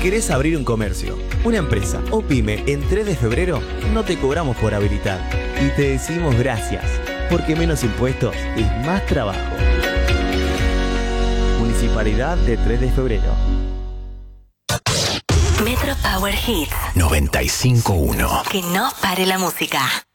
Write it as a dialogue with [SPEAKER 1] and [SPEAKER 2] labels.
[SPEAKER 1] querés abrir un comercio, una empresa o pyme en 3 de febrero, no te cobramos por habilitar. Y te decimos gracias, porque menos impuestos es más trabajo. Municipalidad de 3 de febrero.
[SPEAKER 2] Metro Power Hits
[SPEAKER 3] 95.1.
[SPEAKER 2] Que no pare la música.